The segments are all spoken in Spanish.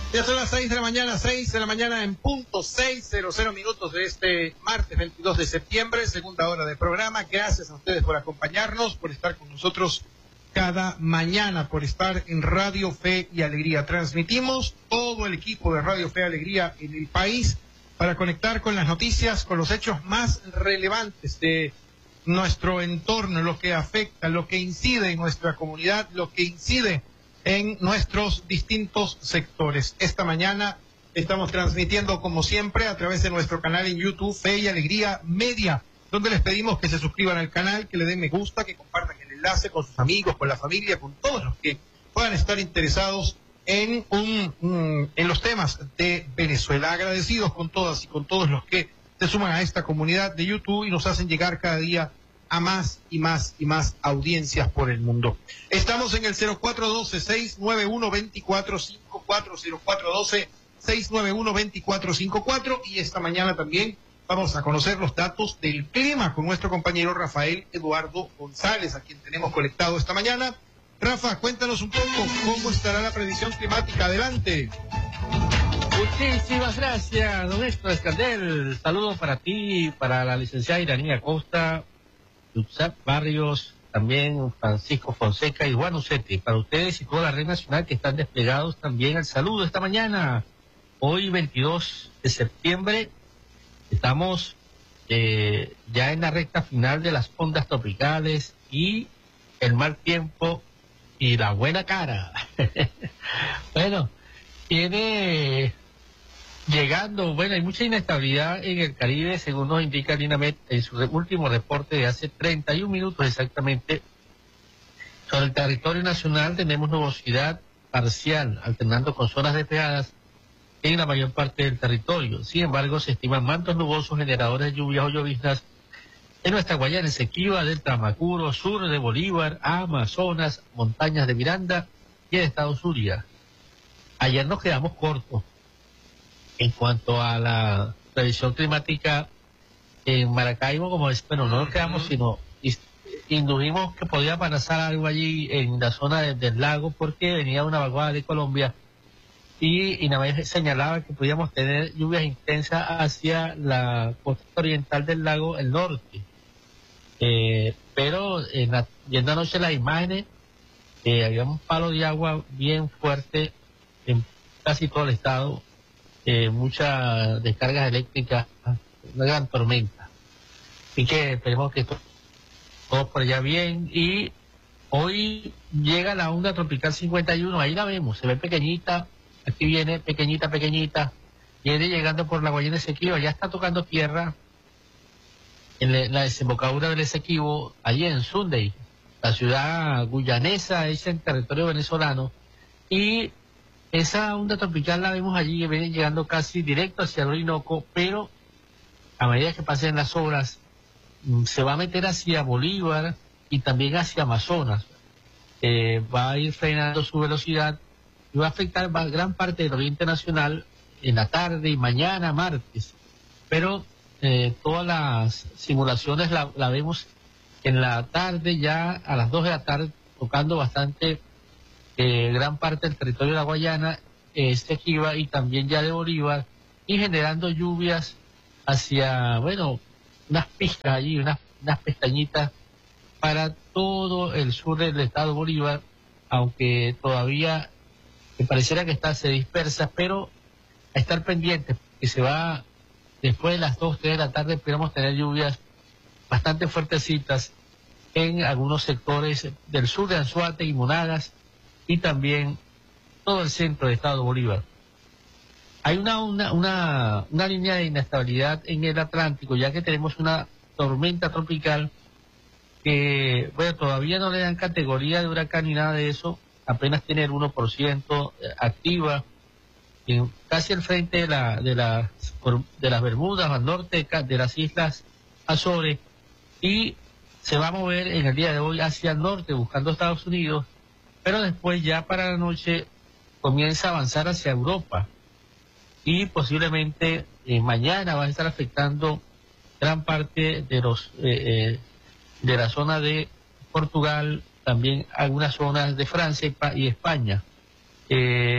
Ya son las 6 de la mañana, 6 de la mañana en punto, 6:00 minutos de este martes 22 de septiembre, segunda hora de programa. Gracias a ustedes por acompañarnos, por estar con nosotros cada mañana, por estar en Radio Fe y Alegría. Transmitimos todo el equipo de Radio Fe y Alegría en el país para conectar con las noticias, con los hechos más relevantes de nuestro entorno, lo que afecta, lo que incide en nuestra comunidad, lo que incide en nuestros distintos sectores. Esta mañana estamos transmitiendo, como siempre, a través de nuestro canal en YouTube, Fe y Alegría Media, donde les pedimos que se suscriban al canal, que le den me gusta, que compartan el enlace con sus amigos, con la familia, con todos los que puedan estar interesados en los temas de Venezuela. Agradecidos con todas y con todos los que se suman a esta comunidad de YouTube y nos hacen llegar cada día a más y más y más audiencias por el mundo. Estamos en el 0412-691-2454, 0412-691-2454, y esta mañana también vamos a conocer los datos del clima con nuestro compañero Rafael Eduardo González, a quien tenemos conectado esta mañana. Rafa, cuéntanos un poco cómo estará la predicción climática. Adelante. Muchísimas gracias, don Héctor Escandel. Saludos para ti, para la licenciada Iranía Costa, Yutzap Barrios, también Francisco Fonseca y Juan Uceti. Para ustedes y toda la red nacional que están desplegados, también el saludo esta mañana. Hoy 22 de septiembre estamos ya en la recta final de las ondas tropicales y el mal tiempo y la buena cara. Bueno, tiene llegando, hay mucha inestabilidad en el Caribe, según nos indica el INAMET en su último reporte de hace 31 minutos exactamente. Sobre el territorio nacional tenemos nubosidad parcial, alternando con zonas despejadas en la mayor parte del territorio. Sin embargo, se estiman mantos nubosos generadores de lluvias o lloviznas en nuestra Guayana Esequiba, del Tamacuro, sur de Bolívar, Amazonas, montañas de Miranda y el estado Zulia. Ayer nos quedamos cortos en cuanto a la previsión climática en Maracaibo, no nos quedamos, sino indujimos que podía amenazar algo allí en la zona del lago, porque venía una vaguada de Colombia y INAMED señalaba que podíamos tener lluvias intensas hacia la costa oriental del lago, el norte. Pero viendo anoche las imágenes, había un palo de agua bien fuerte en casi todo el estado. Muchas descargas eléctricas, una gran tormenta. Así que esperemos que todo por allá bien. Y hoy llega la onda tropical 51, ahí la vemos, se ve pequeñita, aquí viene pequeñita, viene llegando por la Guayana Esequiba, ya está tocando tierra en la desembocadura del Esequibo, allí en Sunday, la ciudad guyanesa, hecha en territorio venezolano, y esa onda tropical la vemos allí, que viene llegando casi directo hacia el Orinoco, pero a medida que pasen las horas, se va a meter hacia Bolívar y también hacia Amazonas. Va a ir frenando su velocidad y va a afectar gran parte del oriente nacional en la tarde y mañana, martes. Pero todas las simulaciones la vemos en la tarde, ya a las 2 de la tarde, tocando bastante gran parte del territorio de la Guayana Esequiba y también ya de Bolívar, y generando lluvias hacia, unas pistas allí, unas pestañitas para todo el sur del estado de Bolívar, aunque todavía me pareciera que se dispersa, pero a estar pendientes, que se va después de las 2, 3 de la tarde, esperamos tener lluvias bastante fuertecitas en algunos sectores del sur de Anzoátegui y Monagas, y también todo el centro del estado de Bolívar. Hay una línea de inestabilidad en el Atlántico, ya que tenemos una tormenta tropical que, todavía no le dan categoría de huracán ni nada de eso, apenas tiene el 1% activa, casi al frente de las Bermudas, al norte de las Islas Azores, y se va a mover en el día de hoy hacia el norte, buscando Estados Unidos, pero después ya para la noche comienza a avanzar hacia Europa y posiblemente mañana va a estar afectando gran parte de la zona de Portugal, también algunas zonas de Francia y España.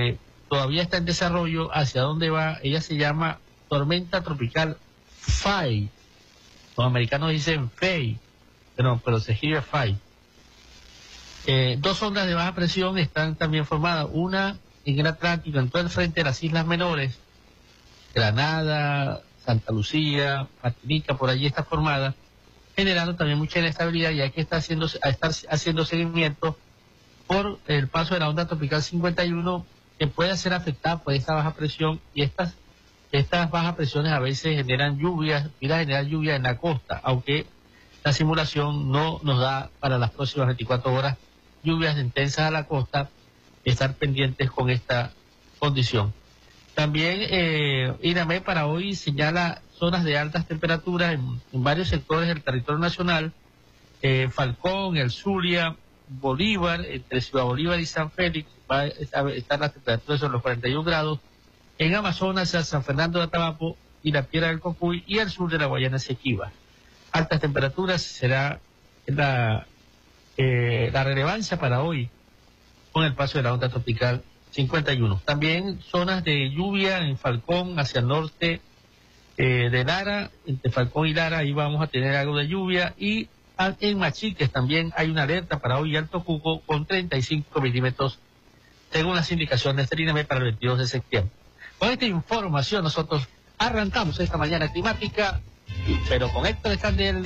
todavía está en desarrollo. ¿Hacia dónde va? Ella se llama tormenta tropical Fay. Los americanos dicen Fay, pero se escribe Fay. Dos ondas de baja presión están también formadas, una en el Atlántico, en todo el frente de las islas menores, Granada, Santa Lucía, Martinica, por allí está formada, generando también mucha inestabilidad, y hay que estar haciendo seguimiento por el paso de la onda tropical 51, que puede ser afectada por esta baja presión, y estas bajas presiones a veces generan lluvias, en la costa, aunque la simulación no nos da para las próximas 24 horas lluvias intensas a la costa. Estar pendientes con esta condición. También INAME para hoy señala zonas de altas temperaturas en varios sectores del territorio nacional, Falcón, El Zulia, Bolívar, entre Ciudad Bolívar y San Félix, va a estar las temperaturas sobre los 41 grados, en Amazonas, San Fernando de Atabapo y la Piedra del Cocuy y el sur de la Guayana Esequiba. Altas temperaturas será la relevancia para hoy con el paso de la onda tropical 51. También zonas de lluvia en Falcón hacia el norte de Lara, entre Falcón y Lara, ahí vamos a tener algo de lluvia, y en Machiques también hay una alerta para hoy, Alto Cuco, con 35 milímetros, según las indicaciones del INAME para el 22 de septiembre. Con esta información nosotros arrancamos esta mañana climática, pero con Héctor Escandel.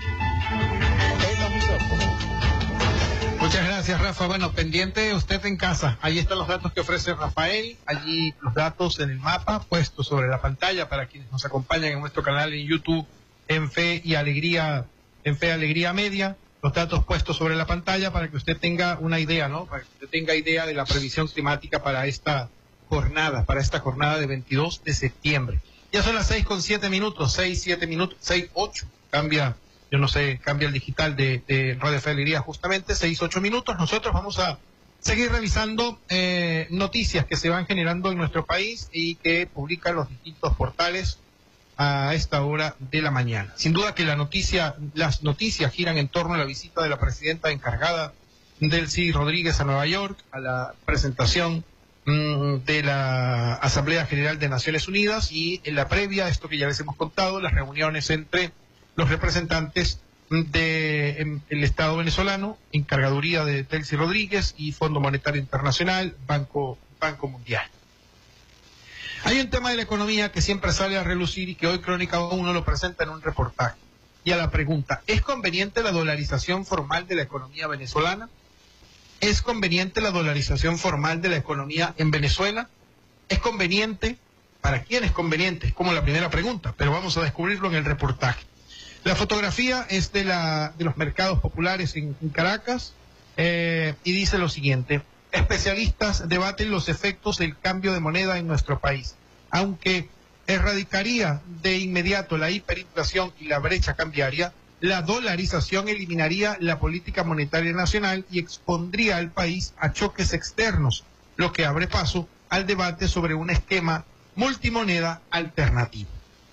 Muchas gracias, Rafa. Bueno, pendiente usted en casa. Ahí están los datos que ofrece Rafael. Allí los datos en el mapa puestos sobre la pantalla para quienes nos acompañan en nuestro canal en YouTube, en Fe y Alegría, en Fe Alegría Media. Los datos puestos sobre la pantalla para que usted tenga una idea, ¿no? Para que usted tenga idea de la previsión climática para esta jornada de 22 de septiembre. Ya son las 6:07 minutos, 6:07 minutos, 6:08. Cambia el digital de Radio Fe Alegría justamente, 6:08 minutos. Nosotros vamos a seguir revisando noticias que se van generando en nuestro país y que publican los distintos portales a esta hora de la mañana. Sin duda que las noticias giran en torno a la visita de la presidenta encargada Delcy Rodríguez a Nueva York, a la presentación de la Asamblea General de Naciones Unidas, y en la previa, esto que ya les hemos contado, las reuniones entre los representantes del Estado venezolano, encargaduría de Delcy Rodríguez, y Fondo Monetario Internacional, Banco Mundial. Hay un tema de la economía que siempre sale a relucir y que hoy Crónica 1 lo presenta en un reportaje. Y a la pregunta, ¿es conveniente la dolarización formal de la economía venezolana? ¿Es conveniente la dolarización formal de la economía en Venezuela? ¿Es conveniente? ¿Para quién es conveniente? Es como la primera pregunta, pero vamos a descubrirlo en el reportaje. La fotografía es de los mercados populares en Caracas, y dice lo siguiente: especialistas debaten los efectos del cambio de moneda en nuestro país. Aunque erradicaría de inmediato la hiperinflación y la brecha cambiaria, la dolarización eliminaría la política monetaria nacional y expondría al país a choques externos, lo que abre paso al debate sobre un esquema multimoneda alternativo.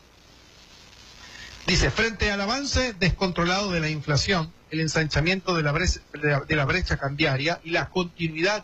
Dice, frente al avance descontrolado de la inflación, el ensanchamiento de la brecha cambiaria y la continuidad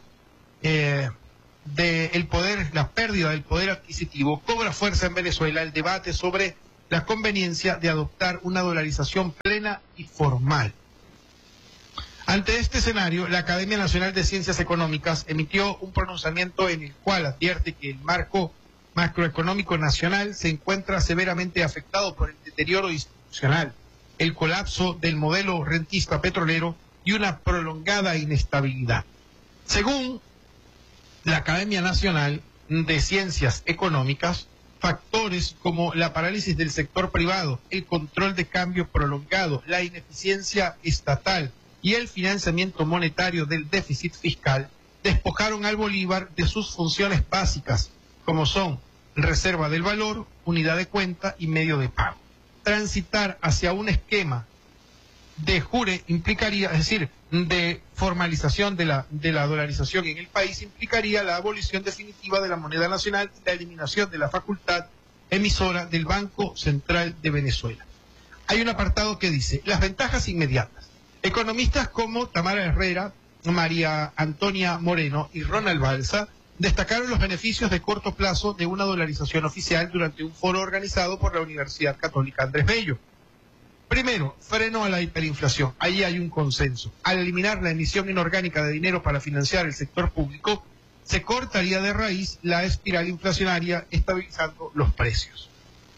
del poder, la pérdida del poder adquisitivo, cobra fuerza en Venezuela el debate sobre la conveniencia de adoptar una dolarización plena y formal. Ante este escenario, la Academia Nacional de Ciencias Económicas emitió un pronunciamiento en el cual advierte que el marco macroeconómico nacional se encuentra severamente afectado por el deterioro institucional, el colapso del modelo rentista petrolero y una prolongada inestabilidad. Según la Academia Nacional de Ciencias Económicas, factores como la parálisis del sector privado, el control de cambio prolongado, la ineficiencia estatal y el financiamiento monetario del déficit fiscal despojaron al bolívar de sus funciones básicas, como son reserva del valor, unidad de cuenta y medio de pago. Transitar hacia un esquema de jure implicaría, es decir, de formalización de la dolarización en el país, implicaría la abolición definitiva de la moneda nacional y la eliminación de la facultad emisora del Banco Central de Venezuela. Hay un apartado que dice, las ventajas inmediatas. Economistas como Tamara Herrera, María Antonia Moreno y Ronald Balsa destacaron los beneficios de corto plazo de una dolarización oficial durante un foro organizado por la Universidad Católica Andrés Bello. Primero, freno a la hiperinflación. Ahí hay un consenso. Al eliminar la emisión inorgánica de dinero para financiar el sector público, se cortaría de raíz la espiral inflacionaria, estabilizando los precios.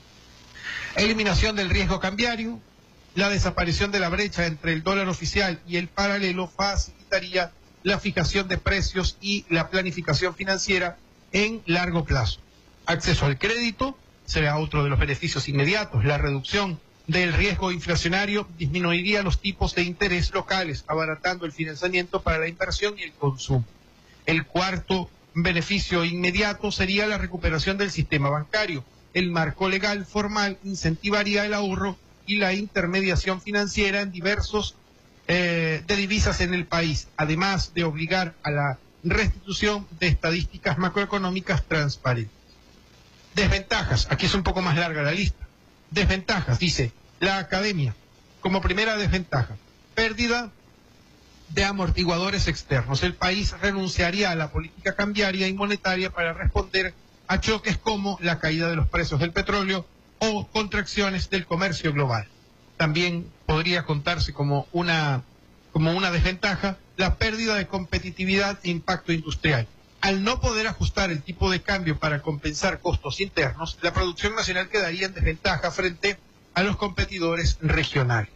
Eliminación del riesgo cambiario. La desaparición de la brecha entre el dólar oficial y el paralelo facilitaría la fijación de precios y la planificación financiera en largo plazo. Acceso al crédito será otro de los beneficios inmediatos. La reducción del riesgo inflacionario disminuiría los tipos de interés locales, abaratando el financiamiento para la inversión y el consumo. El cuarto beneficio inmediato sería la recuperación del sistema bancario. El marco legal formal incentivaría el ahorro y la intermediación financiera en diversos de divisas en el país, además de obligar a la restitución de estadísticas macroeconómicas transparentes. Desventajas, aquí es un poco más larga la lista. Desventajas, dice la academia, como primera desventaja, pérdida de amortiguadores externos. El país renunciaría a la política cambiaria y monetaria para responder a choques como la caída de los precios del petróleo o contracciones del comercio global. También podría contarse como una desventaja la pérdida de competitividad e impacto industrial. Al no poder ajustar el tipo de cambio para compensar costos internos, la producción nacional quedaría en desventaja frente a los competidores regionales.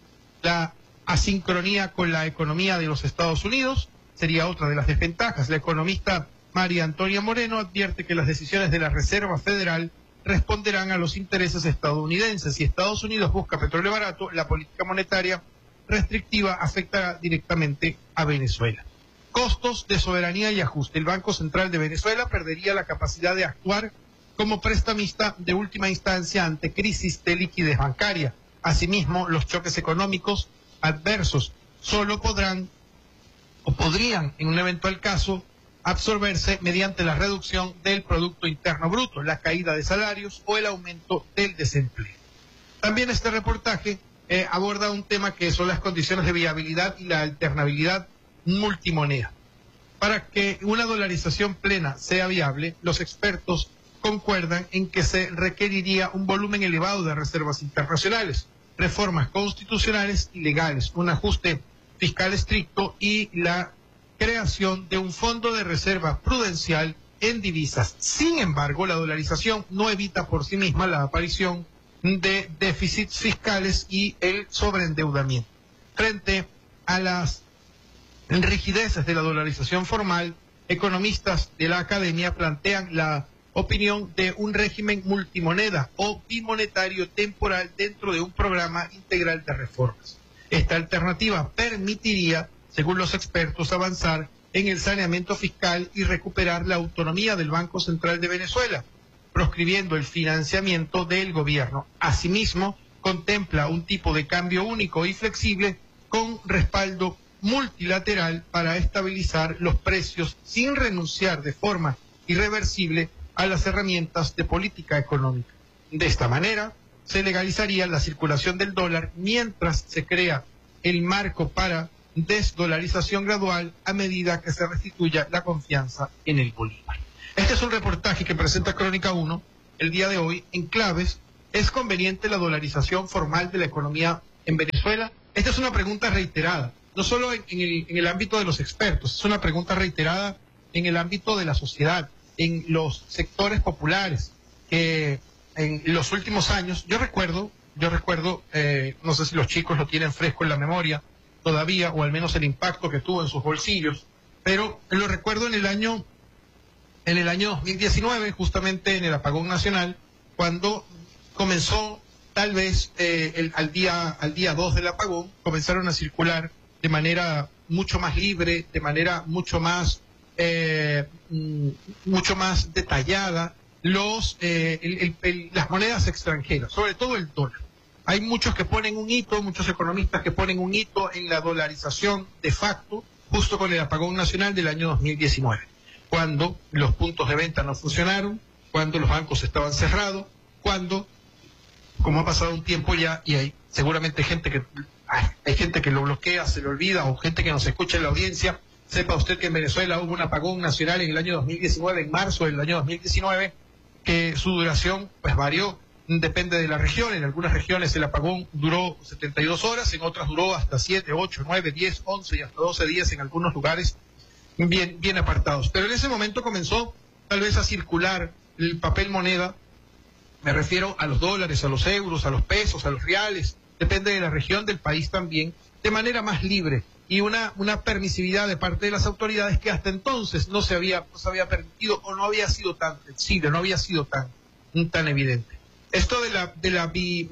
La asincronía con la economía de los Estados Unidos sería otra de las desventajas. La economista María Antonia Moreno advierte que las decisiones de la Reserva Federal responderán a los intereses estadounidenses. Si Estados Unidos busca petróleo barato, la política monetaria restrictiva afectará directamente a Venezuela. Costos de soberanía y ajuste. El Banco Central de Venezuela perdería la capacidad de actuar como prestamista de última instancia ante crisis de liquidez bancaria. Asimismo, los choques económicos adversos solo podrían, en un eventual caso, absorberse mediante la reducción del Producto Interno Bruto, la caída de salarios o el aumento del desempleo. También este reportaje aborda un tema que son las condiciones de viabilidad y la alternabilidad multimoneda. Para que una dolarización plena sea viable, los expertos concuerdan en que se requeriría un volumen elevado de reservas internacionales, reformas constitucionales y legales, un ajuste fiscal estricto y la creación de un fondo de reserva prudencial en divisas. Sin embargo, la dolarización no evita por sí misma la aparición de déficits fiscales y el sobreendeudamiento. Frente a las rigideces de la dolarización formal, economistas de la academia plantean la opinión de un régimen multimoneda o bimonetario temporal dentro de un programa integral de reformas. Esta alternativa permitiría, según los expertos, avanzar en el saneamiento fiscal y recuperar la autonomía del Banco Central de Venezuela, proscribiendo el financiamiento del gobierno. Asimismo, contempla un tipo de cambio único y flexible con respaldo multilateral para estabilizar los precios sin renunciar de forma irreversible a las herramientas de política económica. De esta manera, se legalizaría la circulación del dólar mientras se crea el marco para desdolarización gradual a medida que se restituya la confianza en el bolívar. Este es un reportaje que presenta Crónica 1 el día de hoy en claves. ¿Es conveniente la dolarización formal de la economía en Venezuela? Esta es una pregunta reiterada, no solo en el ámbito de los expertos, es una pregunta reiterada en el ámbito de la sociedad, en los sectores populares, que en los últimos años, yo recuerdo, no sé si los chicos lo tienen fresco en la memoria todavía, o al menos el impacto que tuvo en sus bolsillos, pero lo recuerdo en el año 2019, justamente en el apagón nacional, cuando comenzó, tal vez al día 2 del apagón, comenzaron a circular de manera mucho más libre, de manera mucho más detallada las monedas extranjeras, sobre todo el dólar. Hay muchos que ponen un hito, muchos economistas que ponen un hito en la dolarización de facto, justo con el apagón nacional del año 2019, cuando los puntos de venta no funcionaron, cuando los bancos estaban cerrados, cuando, como ha pasado un tiempo ya, y hay seguramente hay gente que lo bloquea, se le olvida, o gente que nos escucha en la audiencia, Sepa usted que en Venezuela hubo un apagón nacional en el año 2019, en marzo del año 2019, que su duración pues varió, depende de la región. En algunas regiones el apagón duró 72 horas, en otras duró hasta 7, 8, 9, 10, 11 y hasta 12 días en algunos lugares bien apartados. Pero en ese momento comenzó tal vez a circular el papel moneda, me refiero a los dólares, a los euros, a los pesos, a los reales, depende de la región del país también, de manera más libre, y una permisividad de parte de las autoridades que hasta entonces no se había permitido, o no había sido tan flexible, no había sido tan evidente. Esto de la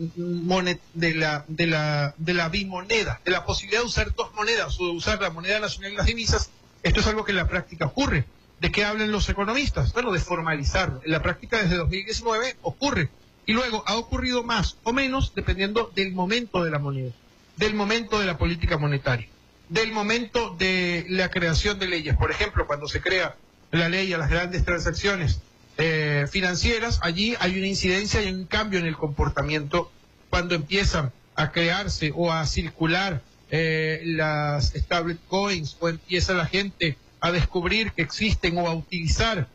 bimoneda, de la posibilidad de usar dos monedas o de usar la moneda nacional y las divisas, esto es algo que en la práctica ocurre. ¿De qué hablan los economistas? Bueno, de formalizarlo. En la práctica desde 2019 ocurre. Y luego ha ocurrido más o menos dependiendo del momento de la moneda, del momento de la política monetaria, del momento de la creación de leyes. Por ejemplo, cuando se crea la ley a las grandes transacciones financieras, allí hay una incidencia y un cambio en el comportamiento cuando empiezan a crearse o a circular las stablecoins, o empieza la gente a descubrir que existen o a utilizar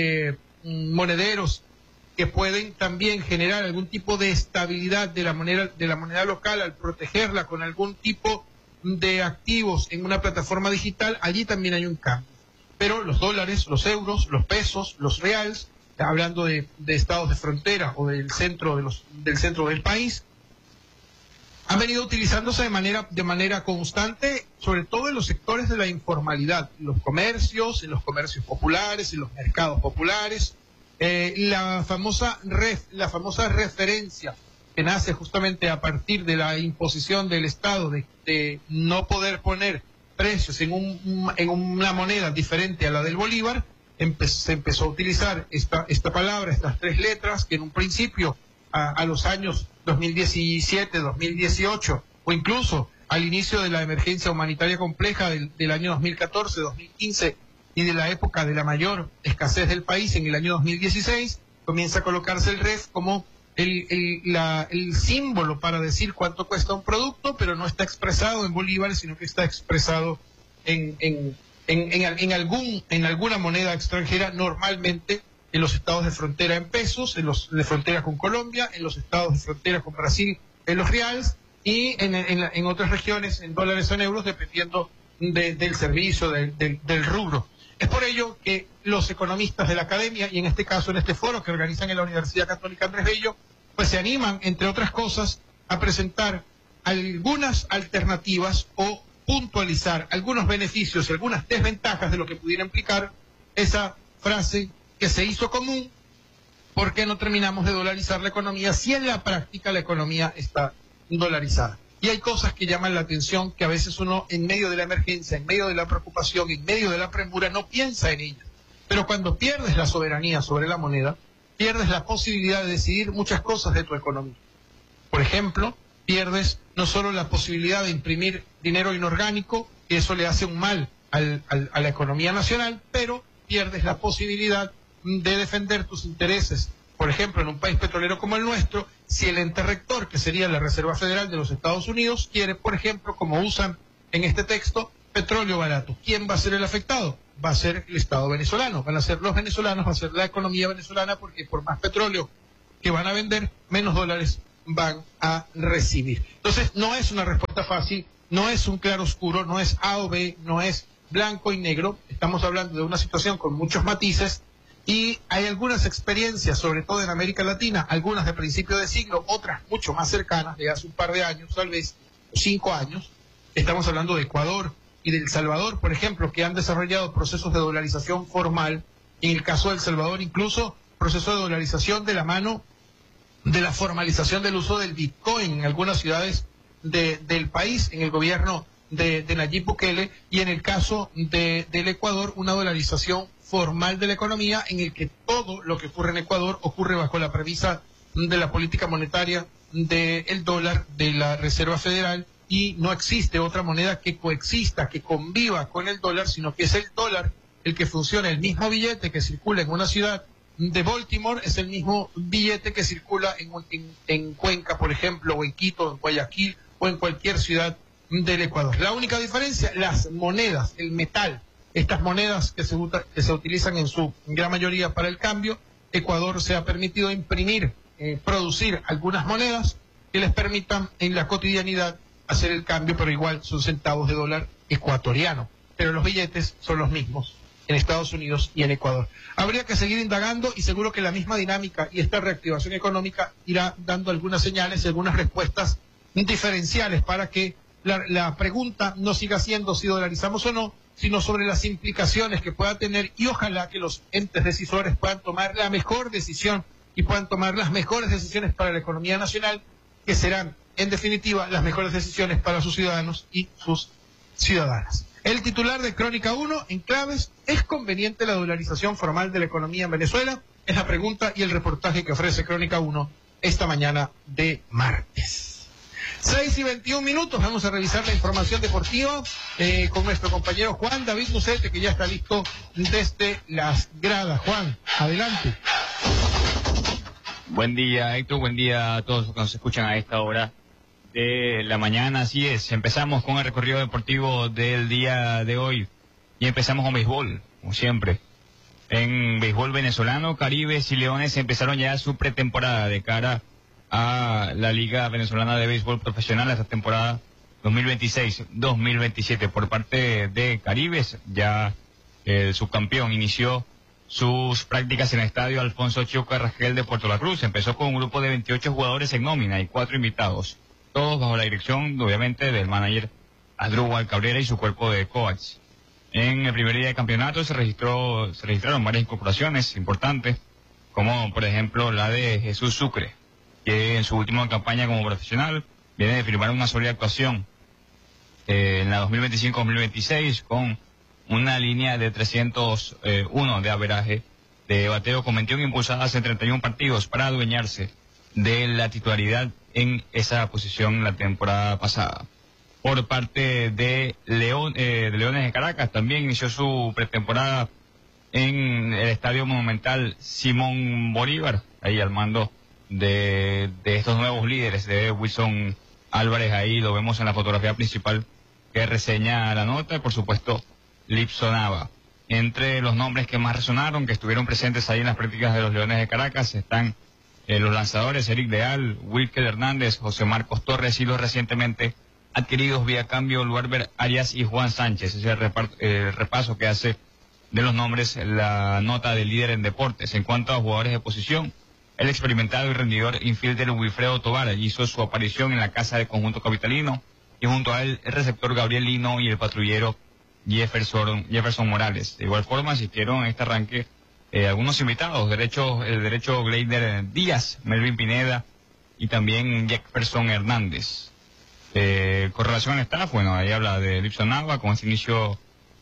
monederos que pueden también generar algún tipo de estabilidad de la moneda local al protegerla con algún tipo de activos en una plataforma digital. Allí también hay un cambio. Pero los dólares, los euros, los pesos, los reales, hablando de estados de frontera o del centro del país, han venido utilizándose de manera constante, sobre todo en los sectores de la informalidad, en los comercios populares, en los mercados populares. La famosa referencia que nace justamente a partir de la imposición del Estado de no poder poner precios en una moneda diferente a la del bolívar, se empezó a utilizar esta palabra, estas tres letras, que en un principio, a los años 2017, 2018, o incluso al inicio de la emergencia humanitaria compleja del año 2014, 2015, y de la época de la mayor escasez del país en el año 2016, comienza a colocarse el REF como el símbolo para decir cuánto cuesta un producto, pero no está expresado en bolívares, sino que está expresado en alguna moneda extranjera, normalmente en los estados de frontera en pesos, en los de frontera con Colombia, en los estados de frontera con Brasil en los reales, y en otras regiones en dólares o en euros, dependiendo del servicio, del rubro. Es por ello que los economistas de la academia, y en este caso en este foro que organizan en la Universidad Católica Andrés Bello, pues se animan, entre otras cosas, a presentar algunas alternativas o puntualizar algunos beneficios y algunas desventajas de lo que pudiera implicar esa frase que se hizo común: ¿por qué no terminamos de dolarizar la economía si en la práctica la economía está dolarizada? Y hay cosas que llaman la atención, que a veces uno, en medio de la emergencia, en medio de la preocupación, en medio de la premura, no piensa en ellas. Pero cuando pierdes la soberanía sobre la moneda, pierdes la posibilidad de decidir muchas cosas de tu economía. Por ejemplo, pierdes no solo la posibilidad de imprimir dinero inorgánico, que eso le hace un mal a la economía nacional, pero pierdes la posibilidad de defender tus intereses. Por ejemplo, en un país petrolero como el nuestro, si el ente rector, que sería la Reserva Federal de los Estados Unidos, quiere, por ejemplo, como usan en este texto, petróleo barato, ¿quién va a ser el afectado? Va a ser el Estado venezolano, van a ser los venezolanos, va a ser la economía venezolana, porque por más petróleo que van a vender, menos dólares van a recibir. Entonces, no es una respuesta fácil, no es un claro oscuro, no es A o B, no es blanco y negro. Estamos hablando de una situación con muchos matices, y hay algunas experiencias, sobre todo en América Latina, algunas de principio de siglo, otras mucho más cercanas, de hace un par de años, tal vez 5 años. Estamos hablando de Ecuador y de El Salvador, por ejemplo, que han desarrollado procesos de dolarización formal. En el caso de El Salvador, incluso proceso de dolarización de la mano de la formalización del uso del Bitcoin en algunas ciudades del país, en el gobierno de Nayib Bukele, y en el caso del Ecuador, una dolarización formal de la economía, en el que todo lo que ocurre en Ecuador ocurre bajo la premisa de la política monetaria del dólar de la Reserva Federal, y no existe otra moneda que coexista, que conviva con el dólar, sino que es el dólar el que funciona. El mismo billete que circula en una ciudad de Baltimore es el mismo billete que circula en Cuenca, por ejemplo, o en Quito, en Guayaquil, o en cualquier ciudad del Ecuador. La única diferencia, las monedas, el metal estas monedas que se utilizan en su gran mayoría para el cambio, Ecuador se ha permitido imprimir, producir algunas monedas que les permitan en la cotidianidad hacer el cambio, pero igual son centavos de dólar ecuatoriano. Pero los billetes son los mismos en Estados Unidos y en Ecuador. Habría que seguir indagando y seguro que la misma dinámica y esta reactivación económica irá dando algunas señales y algunas respuestas diferenciales para que la pregunta no siga siendo si dolarizamos o no, sino sobre las implicaciones que pueda tener, y ojalá que los entes decisores puedan tomar la mejor decisión y puedan tomar las mejores decisiones para la economía nacional, que serán, en definitiva, las mejores decisiones para sus ciudadanos y sus ciudadanas. El titular de Crónica 1, en claves: ¿es conveniente la dolarización formal de la economía en Venezuela? Es la pregunta y el reportaje que ofrece Crónica 1 esta mañana de martes. 6:21, vamos a revisar la información deportiva con nuestro compañero Juan David Lucete, que ya está listo desde las gradas. Juan, adelante. Buen día, Héctor, buen día a todos los que nos escuchan a esta hora de la mañana. Así es, empezamos con el recorrido deportivo del día de hoy y empezamos con béisbol, como siempre. En béisbol venezolano, Caribes y Leones empezaron ya su pretemporada de cara a la Liga Venezolana de Béisbol Profesional esta temporada 2026-2027. Por parte de Caribes, ya el subcampeón inició sus prácticas en el estadio Alfonso Chio Carrasquel de Puerto La Cruz. Empezó con un grupo de 28 jugadores en nómina y 4 invitados, todos bajo la dirección, obviamente, del manager Asdrúbal Cabrera y su cuerpo de coaches. En el primer día de campeonato se registraron varias incorporaciones importantes, como por ejemplo la de Jesús Sucre, que en su última campaña como profesional viene de firmar una sólida actuación en la 2025-2026 con una línea de 301 de averaje de bateo con 21 impulsadas en 31 partidos para adueñarse de la titularidad en esa posición la temporada pasada. Por parte de Leones de Caracas, también inició su pretemporada en el Estadio Monumental Simón Bolívar, ahí al mando de estos nuevos líderes, de Wilson Álvarez. Ahí lo vemos en la fotografía principal que reseña la nota, y por supuesto Lipson Nava. Entre los nombres que más resonaron, que estuvieron presentes ahí en las prácticas de los Leones de Caracas, están los lanzadores Eric Leal, Wilker Hernández, José Marcos Torres y los recientemente adquiridos vía cambio Luarber Arias y Juan Sánchez. Ese es el repaso que hace de los nombres la nota del líder en deportes. En cuanto a jugadores de posición, el experimentado y rendidor infielder Wilfredo Tovar hizo su aparición en la casa del conjunto capitalino, y junto a él el receptor Gabriel Lino y el patrullero Jefferson Morales. De igual forma asistieron en este arranque algunos invitados, el derecho Gleider Díaz, Melvin Pineda y también Jefferson Hernández. Con relación al staff, bueno, ahí habla de Lipson Nava. Con este inicio,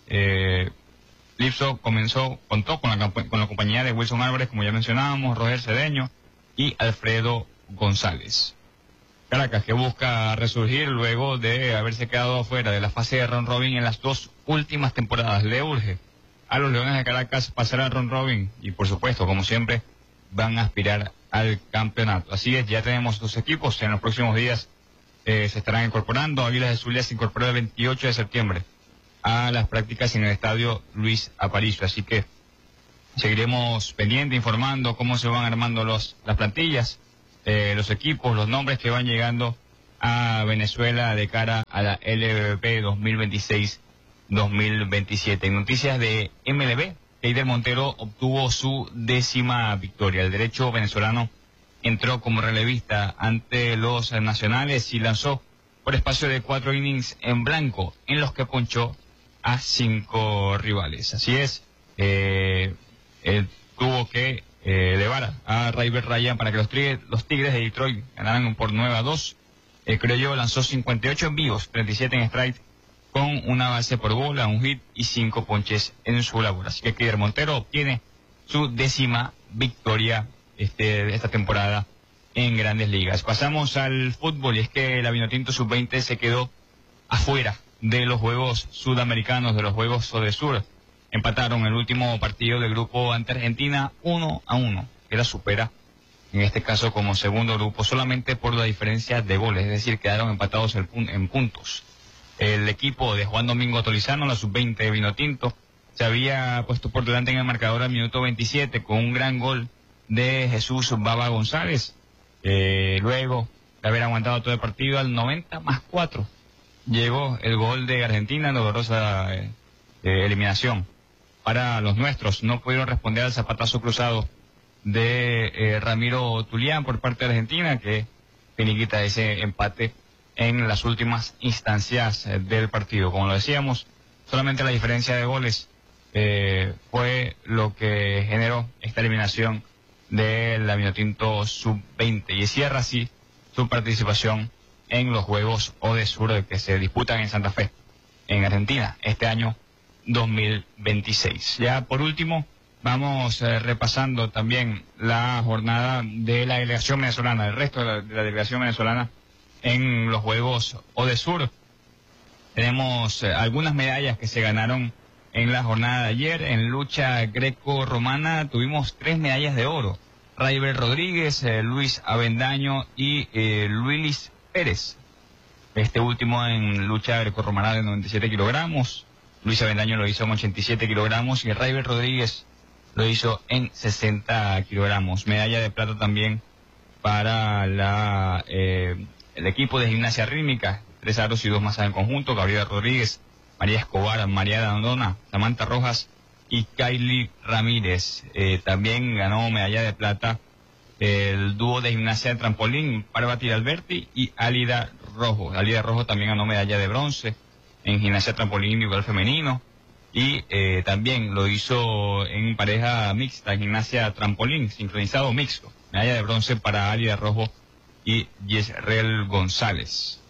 Lipson contó con la compañía de Wilson Álvarez, como ya mencionábamos, Roger Cedeño y Alfredo González. Caracas, que busca resurgir luego de haberse quedado afuera de la fase de round robin en las 2 últimas temporadas. Le urge a los Leones de Caracas pasar al round robin y, por supuesto, como siempre, van a aspirar al campeonato. Así es, ya tenemos 2 equipos. En los próximos días se estarán incorporando. Águilas de Zulia se incorpora el 28 de septiembre a las prácticas en el estadio Luis Aparicio. Así que seguiremos pendiente, informando cómo se van armando las plantillas, los equipos, los nombres que van llegando a Venezuela de cara a la LVP 2026-2027. En noticias de MLB, Eider Montero obtuvo su 10ª victoria. El derecho venezolano entró como relevista ante los nacionales y lanzó por espacio de 4 innings en blanco, en los que ponchó a 5 rivales. Así es, tuvo que elevar a Ryber Ryan para que los Tigres de Detroit ganaran por 9-2. Criollo lanzó 58 envíos, 37 en strike, con una base por bola, un hit y 5 ponches en su labor. Así que Eider Montero obtiene su 10ª victoria esta temporada en Grandes Ligas. Pasamos al fútbol, y es que la Vinotinto Sub-20 se quedó afuera de los Juegos Sudamericanos, de los Juegos Sodesur. Empataron el último partido del grupo ante Argentina 1-1, que la supera, en este caso como segundo grupo, solamente por la diferencia de goles, es decir, quedaron empatados en puntos. El equipo de Juan Domingo Tolizano, la Sub-20 de Vinotinto, se había puesto por delante en el marcador al minuto 27 con un gran gol de Jesús Baba González. Luego de haber aguantado todo el partido, al 90+4 llegó el gol de Argentina, dolorosa eliminación para los nuestros. No pudieron responder al zapatazo cruzado de Ramiro Tulián por parte de Argentina, que finiquita ese empate en las últimas instancias del partido. Como lo decíamos, solamente la diferencia de goles fue lo que generó esta eliminación de la Vinotinto Sub-20 y cierra así su participación en los Juegos Odesur que se disputan en Santa Fe, en Argentina, este año 2026. Ya por último, vamos repasando también la jornada de la delegación venezolana, el resto de la delegación venezolana en los Juegos Odesur. Tenemos algunas medallas que se ganaron en la jornada de ayer. En lucha greco-romana tuvimos 3 medallas de oro. Raiber Rodríguez, Luis Avendaño y Luis Pérez. Este último en lucha greco-romana de 97 kilogramos. Luis Avendaño lo hizo en 87 kilogramos y Raiber Rodríguez lo hizo en 60 kilogramos. Medalla de plata también para el equipo de gimnasia rítmica. 3 aros y 2 masas en conjunto. Gabriela Rodríguez, María Escobar, María Dandona, Samantha Rojas y Kylie Ramírez. También ganó medalla de plata el dúo de gimnasia de trampolín, Parvati Alberti y Alida Rojo. Alida Rojo también ganó medalla de bronce en gimnasia de trampolín individual femenino y también lo hizo en pareja mixta, en gimnasia trampolín, sincronizado mixto. Medalla de bronce para Alida Rojo y Yesrel González.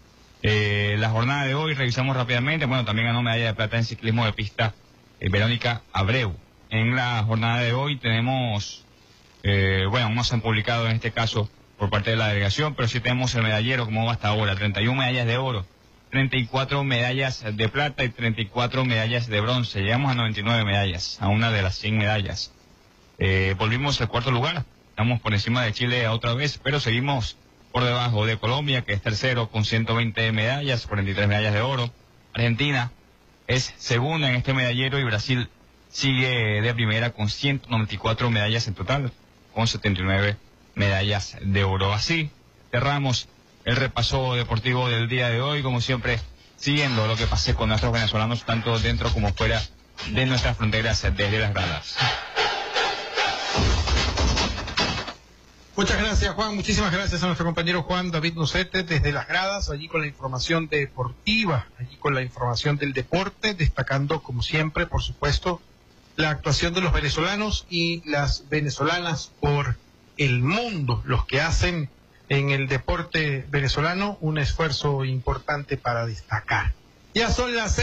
La jornada de hoy revisamos rápidamente. Bueno, también ganó medalla de plata en ciclismo de pista Verónica Abreu. En la jornada de hoy tenemos, no se han publicado en este caso por parte de la delegación, pero sí tenemos el medallero como va hasta ahora: 31 medallas de oro, 34 medallas de plata y 34 medallas de bronce. Llegamos a 99 medallas, a una de las 100 medallas. Volvimos al cuarto lugar, estamos por encima de Chile otra vez, pero seguimos por debajo de Colombia, que es tercero con 120 medallas, 43 medallas de oro. Argentina es segunda en este medallero y Brasil sigue de primera con 194 medallas en total, con 79 medallas de oro. Así cerramos el repaso deportivo del día de hoy, como siempre, siguiendo lo que pase con nuestros venezolanos, tanto dentro como fuera de nuestras fronteras desde las gradas. Muchas gracias, Juan. Muchísimas gracias a nuestro compañero Juan David Nocete desde las gradas, allí con la información deportiva, allí con la información del deporte, destacando, como siempre, por supuesto, la actuación de los venezolanos y las venezolanas por el mundo, los que hacen en el deporte venezolano un esfuerzo importante para destacar. Ya son las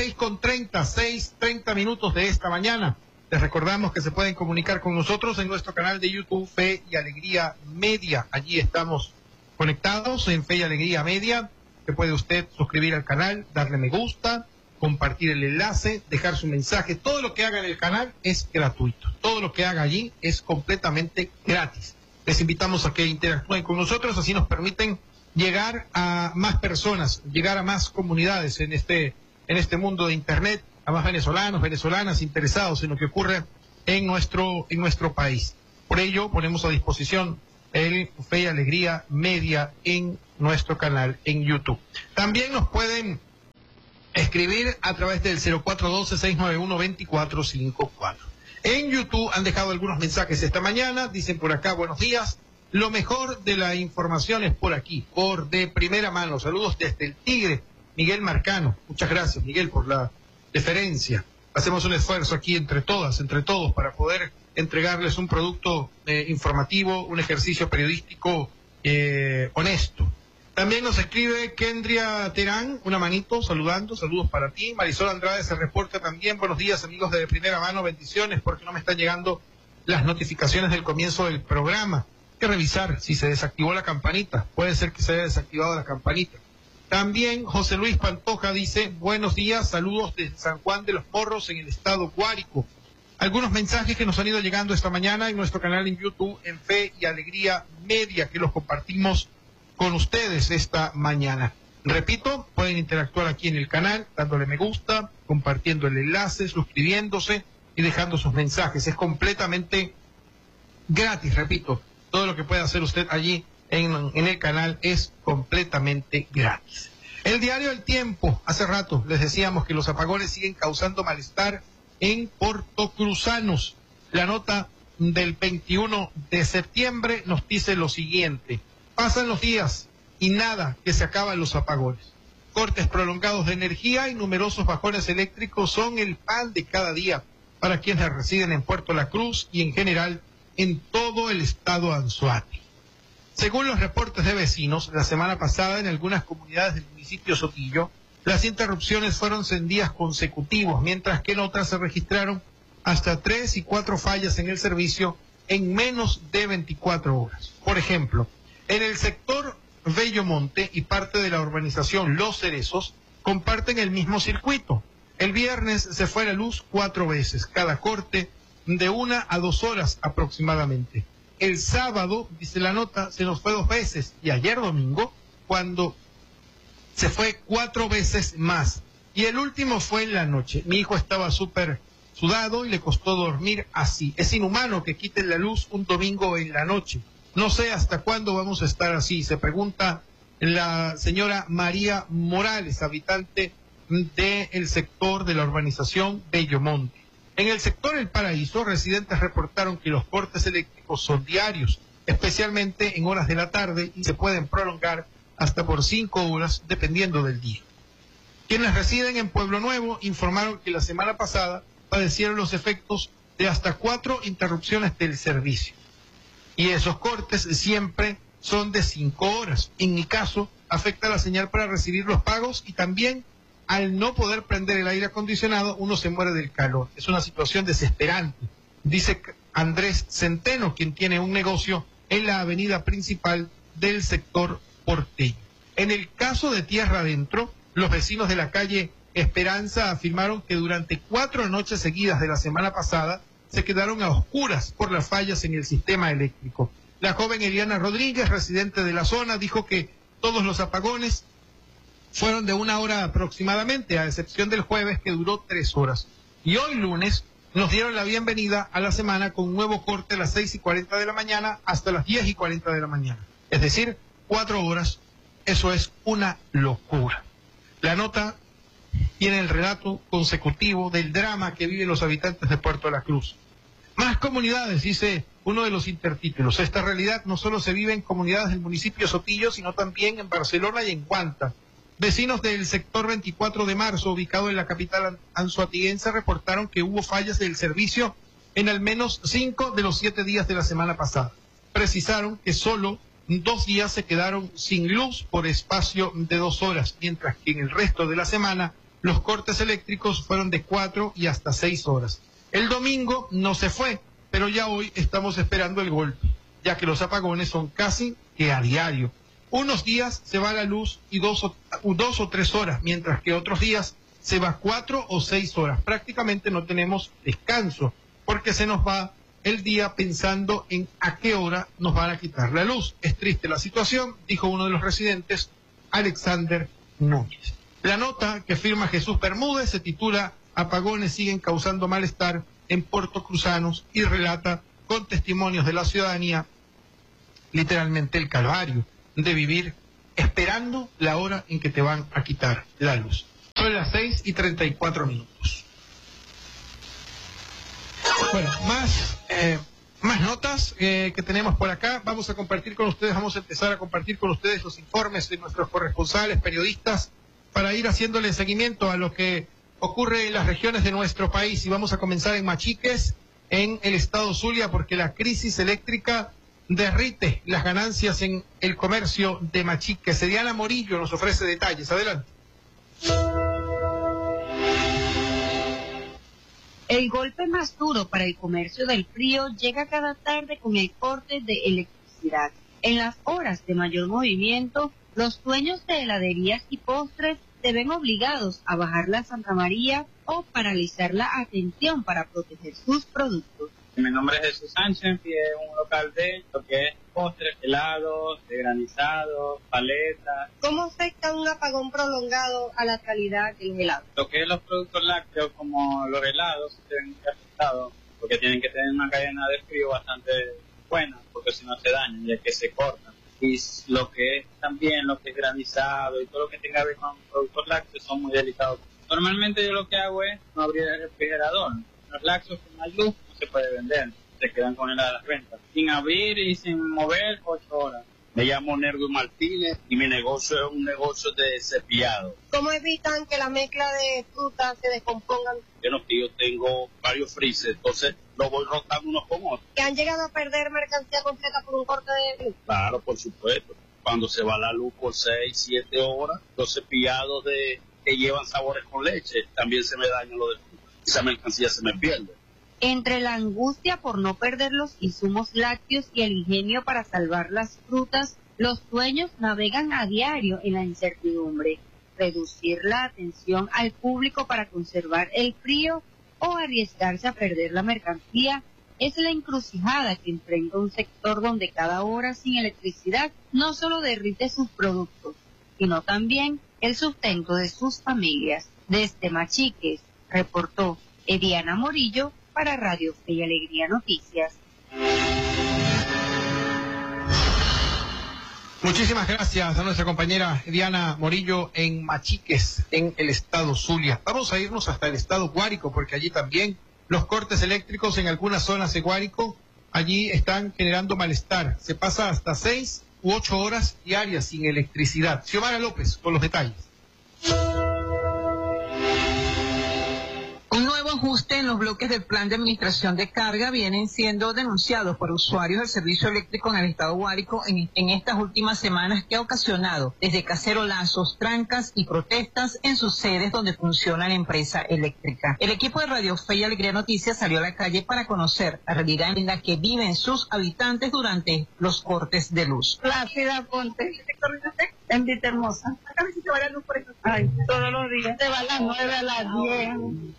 6:30 minutos de esta mañana. Les recordamos que se pueden comunicar con nosotros en nuestro canal de YouTube Fe y Alegría Media. Allí estamos conectados en Fe y Alegría Media. Que puede usted suscribir al canal, darle me gusta, compartir el enlace, dejar su mensaje. Todo lo que haga en el canal es gratuito. Todo lo que haga allí es completamente gratis. Les invitamos a que interactúen con nosotros, así nos permiten llegar a más personas, llegar a más comunidades en este mundo de Internet, a más venezolanos, venezolanas interesados en lo que ocurre en nuestro país. Por ello, ponemos a disposición el Fe y Alegría Media en nuestro canal en YouTube. También nos pueden escribir a través del 0412-691-2454. En YouTube han dejado algunos mensajes esta mañana, dicen por acá: buenos días, lo mejor de la información es por aquí, por de primera mano. Saludos desde el Tigre, Miguel Marcano. Muchas gracias, Miguel, por la deferencia. Hacemos un esfuerzo aquí entre todas, entre todos, para poder entregarles un producto informativo, un ejercicio periodístico honesto. También nos escribe Kendria Terán, una manito, saludos para ti. Marisol Andrade se reporta también: buenos días, amigos de primera mano, bendiciones, porque no me están llegando las notificaciones del comienzo del programa. Hay que revisar si se desactivó la campanita, puede ser que se haya desactivado la campanita. También José Luis Pantoja dice: buenos días, saludos desde San Juan de los Morros, en el estado Guárico. Algunos mensajes que nos han ido llegando esta mañana en nuestro canal en YouTube, en Fe y Alegría Media, que los compartimos con ustedes esta mañana. Repito, pueden interactuar aquí en el canal, dándole me gusta, compartiendo el enlace, suscribiéndose, y dejando sus mensajes. Es completamente gratis, repito, todo lo que puede hacer usted allí en el canal es completamente gratis. El diario El Tiempo, hace rato les decíamos que los apagones siguen causando malestar en Portocruzanos. La nota del 21 de septiembre nos dice lo siguiente: pasan los días y nada, que se acaban los apagones. Cortes prolongados de energía y numerosos bajones eléctricos son el pan de cada día para quienes residen en Puerto La Cruz y en general en todo el estado Anzoátegui. Según los reportes de vecinos, la semana pasada en algunas comunidades del municipio Sotillo, las interrupciones fueron en días consecutivos, mientras que en otras se registraron hasta 3 y 4 fallas en el servicio en menos de 24 horas. Por ejemplo, en el sector Bellomonte y parte de la urbanización Los Cerezos comparten el mismo circuito. El viernes se fue la luz 4 veces, cada corte de 1 a 2 horas aproximadamente. El sábado, dice la nota, se nos fue 2 veces y ayer domingo, cuando se fue 4 veces más. Y el último fue en la noche. Mi hijo estaba súper sudado y le costó dormir así. Es inhumano que quiten la luz un domingo en la noche. No sé hasta cuándo vamos a estar así, se pregunta la señora María Morales, habitante del sector de la urbanización Bellomonte. En el sector El Paraíso, residentes reportaron que los cortes eléctricos son diarios, especialmente en horas de la tarde, y se pueden prolongar hasta por 5 horas, dependiendo del día. Quienes residen en Pueblo Nuevo informaron que la semana pasada padecieron los efectos de hasta 4 interrupciones del servicio. Y esos cortes siempre son de 5 horas. En mi caso, afecta la señal para recibir los pagos y también al no poder prender el aire acondicionado, uno se muere del calor. Es una situación desesperante, dice Andrés Centeno, quien tiene un negocio en la avenida principal del sector porteño. En el caso de Tierra Adentro, los vecinos de la calle Esperanza afirmaron que durante 4 noches seguidas de la semana pasada se quedaron a oscuras por las fallas en el sistema eléctrico. La joven Eliana Rodríguez, residente de la zona, dijo que todos los apagones fueron de 1 hora aproximadamente, a excepción del jueves, que duró 3 horas. Y hoy lunes nos dieron la bienvenida a la semana con un nuevo corte a las 6:40 de la mañana hasta las 10:40 de la mañana. Es decir, 4 horas. Eso es una locura. La nota tiene el relato consecutivo del drama que viven los habitantes de Puerto La Cruz. Más comunidades, dice uno de los intertítulos. Esta realidad no solo se vive en comunidades del municipio Sotillo, sino también en Barcelona y en Guanta. Vecinos del sector 24 de marzo, ubicado en la capital anzoatiguense, reportaron que hubo fallas del servicio en al menos 5 de los 7 días de la semana pasada. Precisaron que solo 2 días se quedaron sin luz por espacio de 2 horas, mientras que en el resto de la semana los cortes eléctricos fueron de 4 y hasta 6 horas. El domingo no se fue, pero ya hoy estamos esperando el golpe, ya que los apagones son casi que a diario. Unos días se va la luz y 2 o 3 horas, mientras que otros días se va 4 o 6 horas. Prácticamente no tenemos descanso, porque se nos va el día pensando en a qué hora nos van a quitar la luz. Es triste la situación, dijo uno de los residentes, Alexander Núñez. La nota que firma Jesús Bermúdez se titula "Apagones siguen causando malestar en Portocruzanos" y relata con testimonios de la ciudadanía literalmente el calvario de vivir esperando la hora en que te van a quitar la luz. Son las 6:34. Bueno, más notas que tenemos por acá. Vamos a compartir con ustedes, vamos a empezar a compartir con ustedes los informes de nuestros corresponsales, periodistas, para ir haciéndole seguimiento a lo que ocurre en las regiones de nuestro país. Y vamos a comenzar en Machiques, en el estado Zulia, porque la crisis eléctrica derrite las ganancias en el comercio de Machiques. Diana Morillo nos ofrece detalles. Adelante. El golpe más duro para el comercio del frío llega cada tarde con el corte de electricidad. En las horas de mayor movimiento, los dueños de heladerías y postres se ven obligados a bajar la Santa María o paralizar la atención para proteger sus productos. Mi nombre es Jesús Sánchez y es un local de lo que es postres, helados, de granizados, paletas. ¿Cómo afecta un apagón prolongado a la calidad del helado? Lo que es los productos lácteos, como los helados, se ven afectados porque tienen que tener una cadena de frío bastante buena, porque si no se dañan, ya que se cortan. Y lo que es también, lo que es granizado y todo lo que tenga que ver con productos lácteos son muy delicados. Normalmente yo lo que hago es no abrir el refrigerador. Los lácteos con más luz no se puede vender, se quedan congeladas las ventas. Sin abrir y sin mover 8 horas. Me llamo Nerdo Martínez y mi negocio es un negocio de cepillado. ¿Cómo evitan que la mezcla de frutas se descompongan? Yo tengo varios freezers, entonces los voy rotando unos con otros. ¿Que han llegado a perder mercancía completa por un corte de luz? Claro, por supuesto. Cuando se va la luz por 6, 7 horas, los cepillados que llevan sabores con leche, también se me dañan los de fruta. Esa mercancía se me pierde. Entre la angustia por no perder los insumos lácteos y el ingenio para salvar las frutas, los dueños navegan a diario en la incertidumbre. Reducir la atención al público para conservar el frío o arriesgarse a perder la mercancía es la encrucijada que enfrenta un sector donde cada hora sin electricidad no solo derrite sus productos, sino también el sustento de sus familias. Desde Machiques, reportó Ediana Morillo para Radio Fe y Alegría Noticias. Muchísimas gracias a nuestra compañera Diana Morillo en Machiques, en el estado Zulia. Vamos a irnos hasta el estado Guárico, porque allí también los cortes eléctricos en algunas zonas de Guárico, allí están generando malestar. Se pasa hasta 6 u 8 horas diarias sin electricidad. Xiomara López con los detalles. Un nuevo ajuste en los bloques del plan de administración de carga vienen siendo denunciados por usuarios del servicio eléctrico en el estado Guárico en estas últimas semanas, que ha ocasionado desde cacerolazos, trancas y protestas en sus sedes donde funciona la empresa eléctrica. El equipo de Radio Fe y Alegría Noticias salió a la calle para conocer la realidad en la que viven sus habitantes durante los cortes de luz. Plácida Ponte, en Vita Hermosa. Acá a ver si se va la luz por eso. Ay, todos los días. Se va a las 9, a las 10.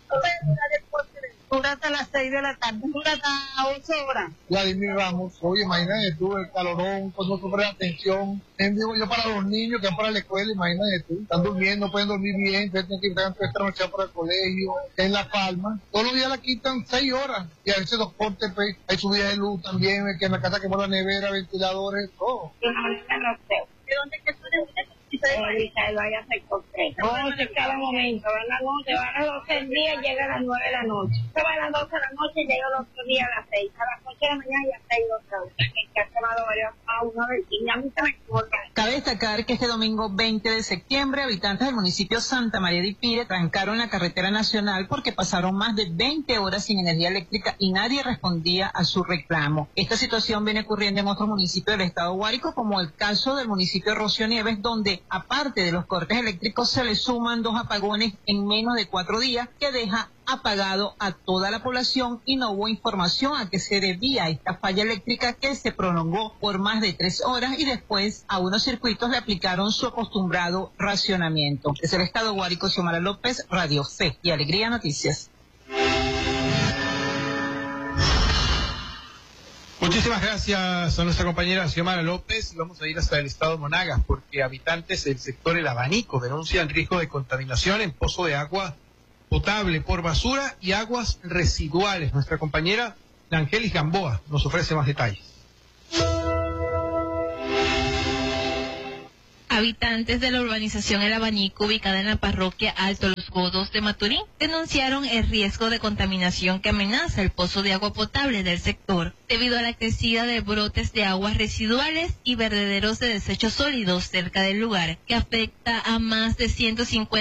Dura hasta las 6 de la tarde. Dura hasta 8 horas. Vladimir Ramos, oye, imagínate tú, el calorón, con no sufre atención. Yo para los niños que van para la escuela, imagínate tú, están durmiendo, no pueden dormir bien, tienen que ir esta noche para el colegio, en La Palma. Todos los días la quitan 6 horas. Y a veces los cortes, pues, hay subidas de luz también, que en la casa que pone la nevera, ventiladores, todo. ¿De dónde que tú eres? Ahorita vaya a hacer concreto. No, se cada momento. Va a las 11, va a las 12 del día, llega a las 9 de la noche. Se va a las 12 de la noche, llega el otro día a las 6. A las 8 de la mañana ya está ahí otra vez. Que ha quemado a una vez y a mí se me equivoca. Cabe destacar que este domingo 20 de septiembre, habitantes del municipio Santa María de Ipire trancaron la carretera nacional porque pasaron más de 20 horas sin energía eléctrica y nadie respondía a su reclamo. Esta situación viene ocurriendo en otros municipios del estado Guárico, como el caso del municipio de Rocío Nieves, donde aparte de los cortes eléctricos se le suman 2 apagones en menos de 4 días, que deja apagado a toda la población y no hubo información a qué se debía esta falla eléctrica, que se prolongó por más de 3 horas y después a unos circuitos le aplicaron su acostumbrado racionamiento. Desde el estado Guárico, Xiomara López, Radio Fe y Alegría Noticias. Muchísimas gracias a nuestra compañera Xiomara López. Vamos a ir hasta el estado Monagas, porque habitantes del sector El Abanico denuncian riesgo de contaminación en pozo de agua potable por basura y aguas residuales. Nuestra compañera Angelis Gamboa nos ofrece más detalles. Habitantes de la urbanización El Abanico, ubicada en la parroquia Alto Los Godos de Maturín, denunciaron el riesgo de contaminación que amenaza el pozo de agua potable del sector, debido a la crecida de brotes de aguas residuales y vertederos de desechos sólidos cerca del lugar, que afecta a más de 150